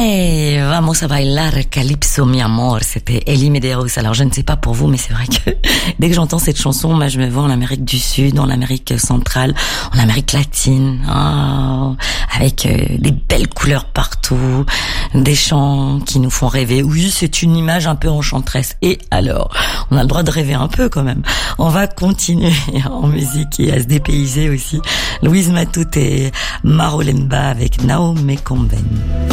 Hey, vamos a bailar Calypso mi amor, c'était Ellie Medeiros. Alors je ne sais pas pour vous, mais c'est vrai que dès que j'entends cette chanson, moi je me vois en Amérique du Sud, en Amérique centrale, en Amérique latine, avec des belles couleurs partout, des chants qui nous font rêver. Oui, c'est une image un peu enchanteresse. Et alors, on a le droit de rêver un peu quand même. On va continuer en musique et à se dépayser aussi. Louise Matute et Marolemba avec Naomi Conven.